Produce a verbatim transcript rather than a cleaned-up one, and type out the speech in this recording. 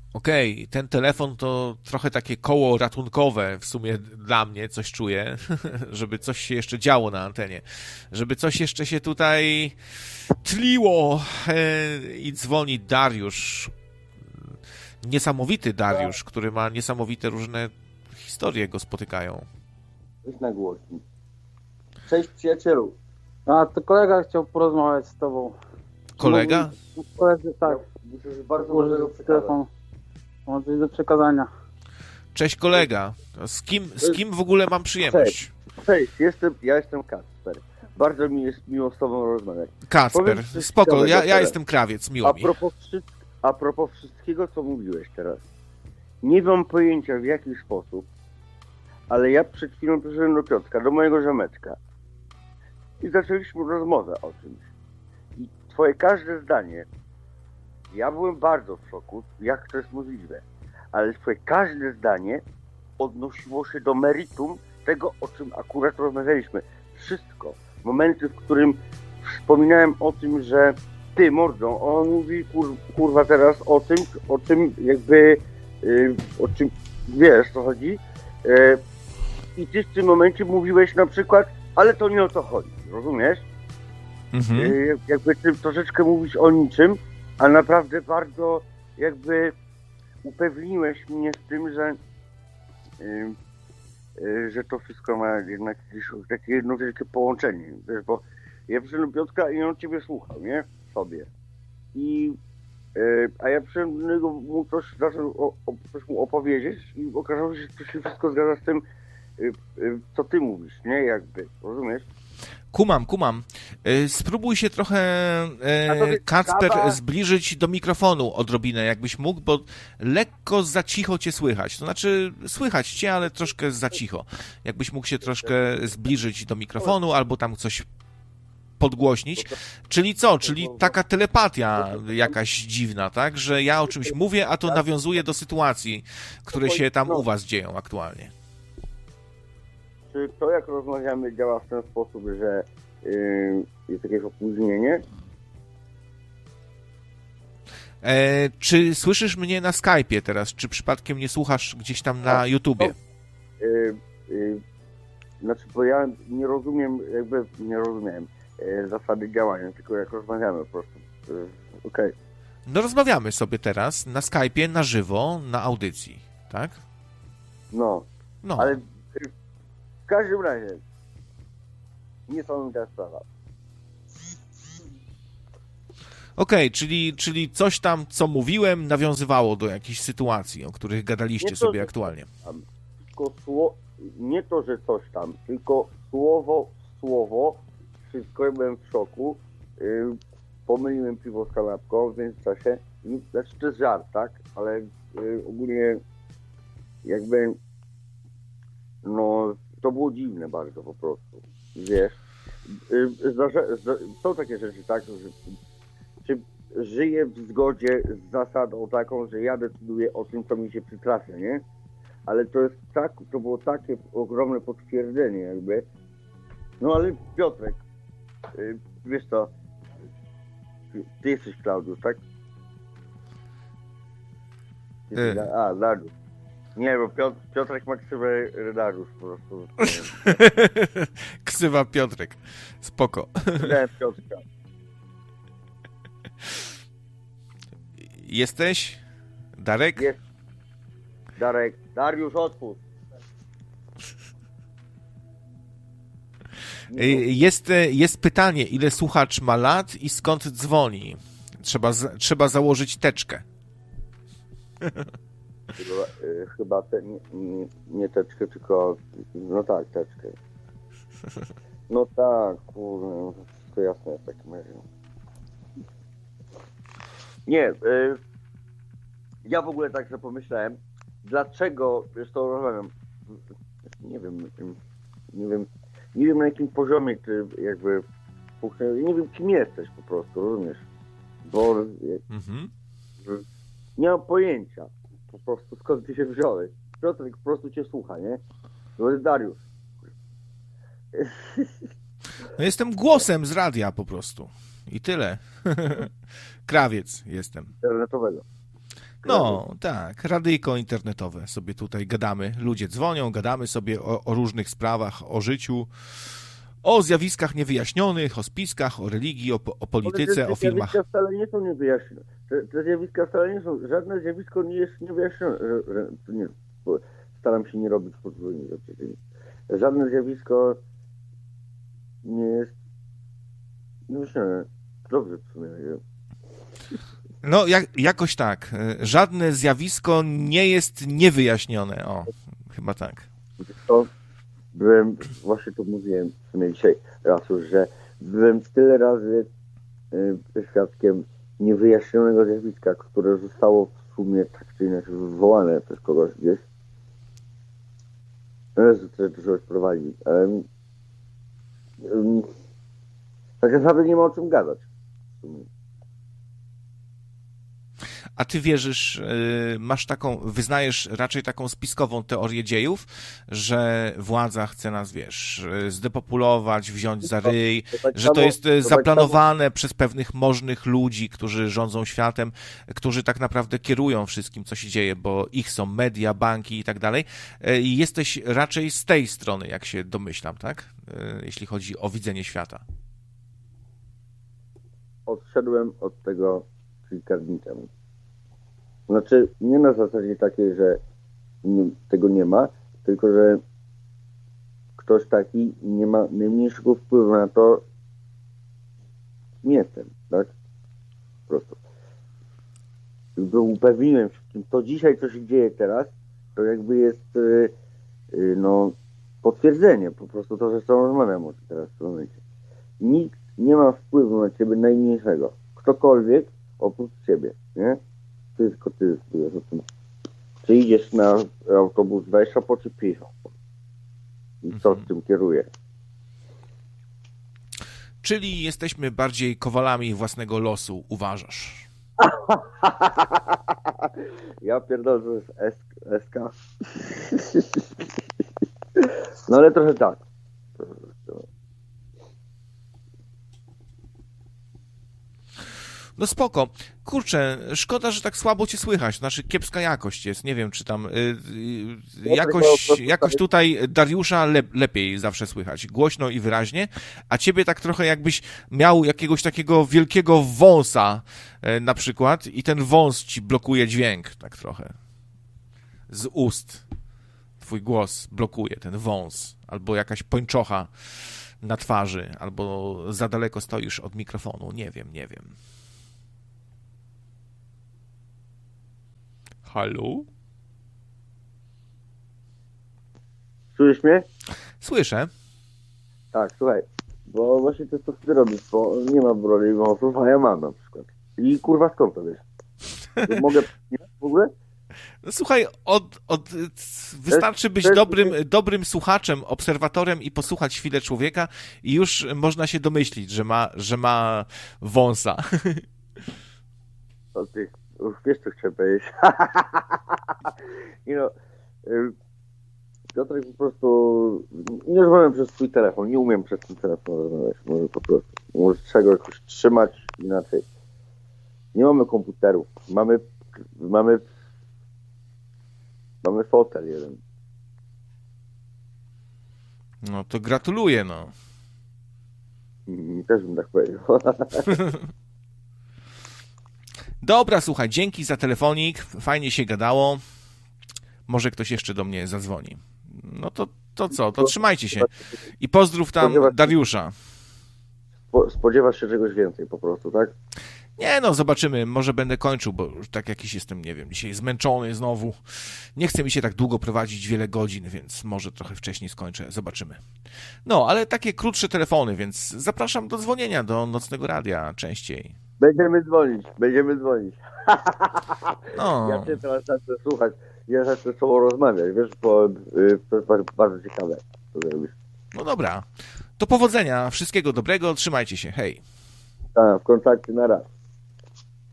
Okej, okay, ten telefon to trochę takie koło ratunkowe w sumie dla mnie, coś czuję, żeby coś się jeszcze działo na antenie, żeby coś jeszcze się tutaj tliło i dzwoni Dariusz, niesamowity Dariusz, który ma niesamowite różne historie, go spotykają. Jest na głośnik. Cześć przyjacielu. A, to kolega chciał porozmawiać z tobą. Kolega? Mówi, koledzy, tak. Myślę, że bardzo ważnego telefon. Mam coś do przekazania. Cześć kolega. Z kim, z kim w ogóle mam przyjemność? Cześć, Cześć. Jestem, ja jestem Kacper. Bardzo mi jest miło z tobą rozmawiać. Kacper, spoko, ja, ja jestem Krawiec, miło a mi. propos, a propos wszystkiego, co mówiłeś teraz. Nie mam pojęcia w jaki sposób, ale ja przed chwilą przyszedłem do Piotrka, do mojego ziomeczka i zaczęliśmy rozmowę o czymś. I twoje każde zdanie, ja byłem bardzo w szoku, jak to jest możliwe, ale twoje każde zdanie odnosiło się do meritum tego, o czym akurat rozmawialiśmy. Wszystko. Momenty, w którym wspominałem o tym, że ty, mordo, on mówi kur, kurwa teraz o tym, o czym jakby, yy, o czym wiesz, co chodzi. Yy, I ty w tym momencie mówiłeś na przykład, ale to nie o to chodzi, rozumiesz? Mhm. Yy, jakby ty troszeczkę mówisz o niczym, a naprawdę bardzo jakby upewniłeś mnie w tym, że yy, yy, że to wszystko ma jednak gdzieś takie jedno wielkie połączenie, wiesz, bo ja przyszedłem do Piotrka i on ciebie słuchał, nie? Sobie. I yy, a ja przyszedłem do niego, mu coś zaczął o, o, coś mu opowiedzieć i okazało się, że to się wszystko zgadza z tym, yy, yy, co ty mówisz, nie? Jakby, rozumiesz? Kumam, kumam. Spróbuj się trochę, e, Kacper, kawa... zbliżyć do mikrofonu odrobinę, jakbyś mógł, bo lekko za cicho cię słychać. To znaczy, słychać cię, ale troszkę za cicho. Jakbyś mógł się troszkę zbliżyć do mikrofonu, albo tam coś podgłośnić. Czyli co? Czyli taka telepatia jakaś dziwna, tak? Że ja o czymś mówię, a to nawiązuje do sytuacji, które się tam u was dzieją aktualnie. Czy to, jak rozmawiamy, działa w ten sposób, że yy, jest jakieś opóźnienie? E, czy słyszysz mnie na Skype'ie teraz? Czy przypadkiem nie słuchasz gdzieś tam na YouTubie? Yy, yy, znaczy, bo ja nie rozumiem, jakby nie rozumiem yy, zasady działania, tylko jak rozmawiamy po prostu. Yy, Okej. Okay. No rozmawiamy sobie teraz na Skype'ie, na żywo, na audycji, tak? No, no. ale w każdym razie niesamowita sprawa. Okej, okay, czyli, czyli coś tam, co mówiłem, nawiązywało do jakichś sytuacji, o których gadaliście to, sobie aktualnie. Tam, tylko sło... Nie to, że coś tam, tylko słowo w słowo, wszystko, ja byłem w szoku. Yy, pomyliłem piwo z kanapką w międzyczasie. Znaczy to jest żart, tak? Ale yy, ogólnie jakby no to było dziwne bardzo po prostu, wiesz. Zdarza, są takie rzeczy, tak, że czy żyję w zgodzie z zasadą taką, że ja decyduję o tym, co mi się przytrafia, nie? Ale to jest tak, to było takie ogromne potwierdzenie jakby. No ale Piotrek, wiesz co, ty jesteś Klaudiusz, tak? Ty, a, Dariusz. Nie, bo Piotr, Piotrek ma ksywę Dariusz po prostu. Ksywa Piotrek. Spoko. Nie, Piotrka. Jesteś? Darek? Jest. Darek. Dariusz, otwórz. Jest, jest pytanie, ile słuchacz ma lat i skąd dzwoni? Trzeba, trzeba założyć teczkę. Chyba, chyba te, nie, nie, nie teczkę, tylko no tak, teczkę. No tak, kurde, wszystko jasne jest w takim razie. Nie, y, ja w ogóle tak sobie pomyślałem, dlaczego, wiesz to rozmawiam, nie wiem, nie wiem, nie wiem na jakim poziomie ty jakby, nie wiem kim jesteś po prostu, rozumiesz? Bo mhm. nie mam pojęcia. Po prostu skąd ty się wziąłeś. Piotrek po prostu cię słucha, nie? To jest Dariusz. No jestem głosem z radia po prostu. I tyle. Krawiec jestem. Internetowego. No, tak, radyjko internetowe sobie tutaj gadamy. Ludzie dzwonią, gadamy sobie o, o różnych sprawach, o życiu, o zjawiskach niewyjaśnionych, o spiskach, o religii, o, o polityce, te, o filmach. Te zjawiska wcale nie są niewyjaśnione. Te, te zjawiska wcale nie są, żadne zjawisko nie jest niewyjaśnione. Że, że, nie, staram się nie robić podwójnych rzeczy. Żadne zjawisko nie jest niewyjaśnione. Dobrze w sumie. No, jak, jakoś tak. Żadne zjawisko nie jest niewyjaśnione. O, chyba tak. To byłem, właśnie to mówiłem w sumie dzisiaj raz już, że byłem tyle razy y, świadkiem niewyjaśnionego zjawiska, które zostało w sumie tak czy inaczej wywołane przez kogoś gdzieś. Jezu, to dużo już prowadzi, ale um, tak naprawdę nie ma o czym gadać w sumie. A ty wierzysz, masz taką, wyznajesz raczej taką spiskową teorię dziejów, że władza chce nas, wiesz, zdepopulować, wziąć za ryj, że to jest zaplanowane przez pewnych możnych ludzi, którzy rządzą światem, którzy tak naprawdę kierują wszystkim, co się dzieje, bo ich są media, banki i tak dalej. I jesteś raczej z tej strony, jak się domyślam, tak? Jeśli chodzi o widzenie świata. Odszedłem od tego kilka dni temu. Znaczy, nie na zasadzie takiej, że nie, tego nie ma, tylko że ktoś taki nie ma najmniejszego wpływu na to, kim jestem, tak? Po prostu. Jakby upewniłem się, to dzisiaj, co się dzieje teraz, to jakby jest yy, yy, no, potwierdzenie po prostu to, że z tobą rozmawiam o tym teraz w tym momencie. Nikt nie ma wpływu na ciebie najmniejszego. Ktokolwiek oprócz ciebie, nie? Ty, tylko ty decydujesz o tym. Czy idziesz na autobus dwadzieścia po czy pieszo? I co z tym kieruje? Czyli jesteśmy bardziej kowalami własnego losu, uważasz? Ja pierdolę, to jest S K. No ale trochę tak. No spoko. Kurczę, szkoda, że tak słabo cię słychać. Znaczy kiepska jakość jest. Nie wiem, czy tam y, y, jakoś, jakoś tutaj Dariusza le, lepiej zawsze słychać. Głośno i wyraźnie. A ciebie tak trochę jakbyś miał jakiegoś takiego wielkiego wąsa y, na przykład i ten wąs ci blokuje dźwięk tak trochę. Z ust. Twój głos blokuje ten wąs. Albo jakaś pończocha na twarzy. Albo za daleko stoisz od mikrofonu. Nie wiem, nie wiem. Halo? Słyszysz mnie? Słyszę. Tak, słuchaj, bo właśnie to jest to, co ty robisz, bo nie ma broni wąsów, a ja mam na przykład. I kurwa, skąd to wiesz? To mogę w ogóle? No, słuchaj, od, od, wystarczy być dobrym, dobrym słuchaczem, obserwatorem i posłuchać chwilę człowieka i już można się domyślić, że ma, że ma wąsa. O ty, wiesz co chcę powiedzieć. I no, Piotrek po prostu, nie rozmawiam przez swój telefon, nie umiem przez ten telefon rozmawiać, może po prostu. Może trzeba go jakoś trzymać inaczej. Nie mamy komputerów, mamy, mamy, mamy fotel jeden. No to gratuluję, no. Też bym tak powiedział. Dobra, słuchaj, dzięki za telefonik, fajnie się gadało. Może ktoś jeszcze do mnie zadzwoni. No to, to co, to trzymajcie się. I pozdrów tam Dariusza. Spodziewasz się czegoś więcej po prostu, tak? Nie no, zobaczymy, może będę kończył, bo już tak jakiś jestem, nie wiem, dzisiaj zmęczony znowu. Nie chce mi się tak długo prowadzić, wiele godzin, więc może trochę wcześniej skończę, zobaczymy. No, ale takie krótsze telefony, więc zapraszam do dzwonienia do Nocnego Radia częściej. Będziemy dzwonić, będziemy dzwonić. No. Ja cię teraz zacznę słuchać, ja zacznę z tobą rozmawiać, wiesz, bo y, to jest bardzo, bardzo ciekawe, co robisz. No dobra, to powodzenia, wszystkiego dobrego, trzymajcie się, hej. Tak, w kontakcie, na raz.